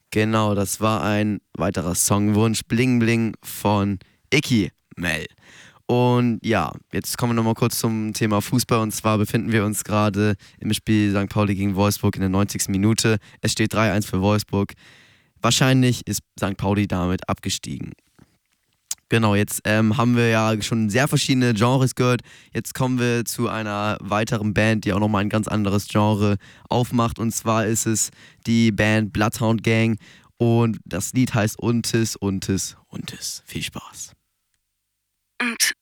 Genau, das war ein weiterer Songwunsch, Bling Bling von Icky Mel. Und ja, jetzt kommen wir nochmal kurz zum Thema Fußball. Und zwar befinden wir uns gerade im Spiel St. Pauli gegen Wolfsburg in der 90. Minute. Es steht 3-1 für Wolfsburg. Wahrscheinlich ist St. Pauli damit abgestiegen. Genau, jetzt haben wir ja schon sehr verschiedene Genres gehört. Jetzt kommen wir zu einer weiteren Band, die auch nochmal ein ganz anderes Genre aufmacht. Und zwar ist es die Band Bloodhound Gang. Und das Lied heißt Untis, Untis, Untis. Viel Spaß.